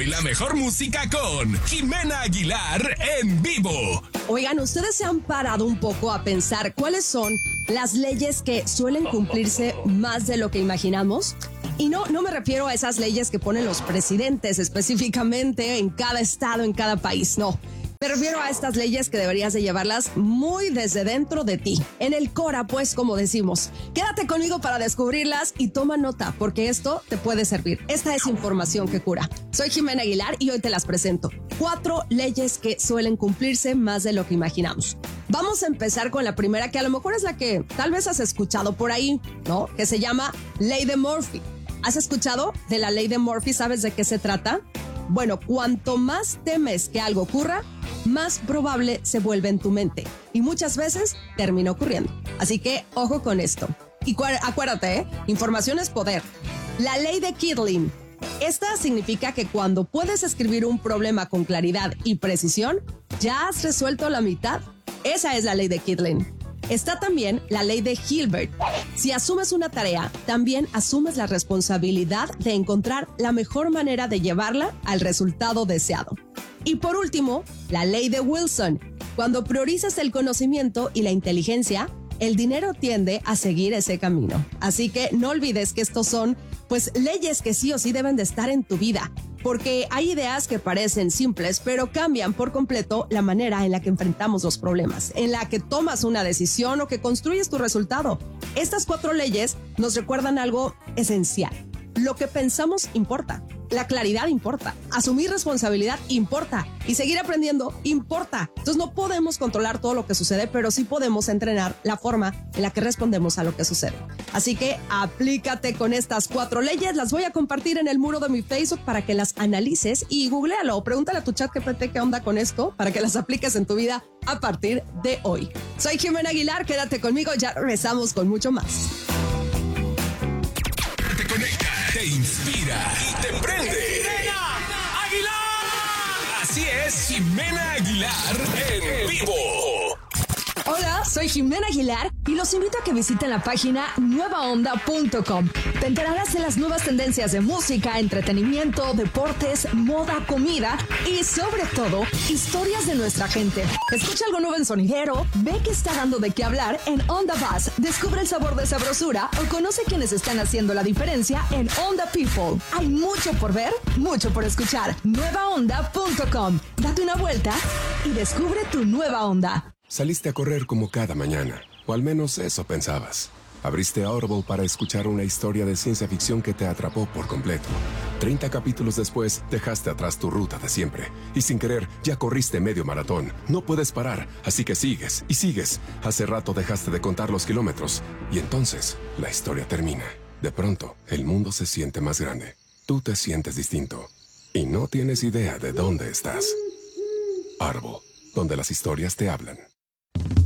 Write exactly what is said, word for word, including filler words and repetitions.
y la mejor música con Jimena Aguilar en vivo. Oigan, ¿ustedes se han parado un poco a pensar cuáles son las leyes que suelen cumplirse más de lo que imaginamos? Y no, no me refiero a esas leyes que ponen los presidentes específicamente en cada estado, en cada país, no. Me refiero a estas leyes que deberías de llevarlas muy desde dentro de ti. En el Cora, pues, como decimos. Quédate conmigo para descubrirlas y toma nota, porque esto te puede servir. Esta es información que cura. Soy Jimena Aguilar y hoy te las presento. Cuatro leyes que suelen cumplirse más de lo que imaginamos. Vamos a empezar con la primera, que a lo mejor es la que tal vez has escuchado por ahí, ¿no? Que se llama Ley de Murphy. ¿Has escuchado de la Ley de Murphy? ¿Sabes de qué se trata? Bueno, cuanto más temes que algo ocurra, más probable se vuelve en tu mente. Y muchas veces termina ocurriendo. Así que, ojo con esto. Y cu- acuérdate, ¿eh? Información es poder. La ley de Kidling. Esta significa que cuando puedes escribir un problema con claridad y precisión, ya has resuelto la mitad. Esa es la ley de Kidling. Está también la ley de Hilbert. Si asumes una tarea, también asumes la responsabilidad de encontrar la mejor manera de llevarla al resultado deseado. Y por último, la ley de Wilson. Cuando priorizas el conocimiento y la inteligencia, el dinero tiende a seguir ese camino. Así que no olvides que estos son, pues, leyes que sí o sí deben de estar en tu vida. Porque hay ideas que parecen simples, pero cambian por completo la manera en la que enfrentamos los problemas, en la que tomas una decisión o que construyes tu resultado. Estas cuatro leyes nos recuerdan algo esencial. Lo que pensamos importa. La claridad importa. Asumir responsabilidad importa. Y seguir aprendiendo importa. Entonces no podemos controlar todo lo que sucede, pero sí podemos entrenar la forma en la que respondemos a lo que sucede. Así que aplícate con estas cuatro leyes. Las voy a compartir en el muro de mi Facebook para que las analices y googlealo. Pregúntale a tu chat G P T qué onda con esto para que las apliques en tu vida a partir de hoy. Soy Jimena Aguilar. Quédate conmigo. Ya regresamos con mucho más. Te conecta, te inspira y te prende. ¡Jimena Aguilar! Así es, Jimena Aguilar en vivo. Hola, soy Jimena Aguilar y los invito a que visiten la página nueva onda punto com. Te enterarás de las nuevas tendencias de música, entretenimiento, deportes, moda, comida y, sobre todo, historias de nuestra gente. Escucha algo nuevo en Sonidero, ve que está dando de qué hablar en Onda Buzz, descubre el sabor de sabrosura o conoce quienes están haciendo la diferencia en Onda People. Hay mucho por ver, mucho por escuchar. nueva onda punto com. Date una vuelta y descubre tu nueva onda. Saliste a correr como cada mañana, o al menos eso pensabas. Abriste Audible para escuchar una historia de ciencia ficción que te atrapó por completo. treinta capítulos después, dejaste atrás tu ruta de siempre. Y sin querer, ya corriste medio maratón. No puedes parar, así que sigues y sigues. Hace rato dejaste de contar los kilómetros. Y entonces, la historia termina. De pronto, el mundo se siente más grande. Tú te sientes distinto. Y no tienes idea de dónde estás. Audible, donde las historias te hablan.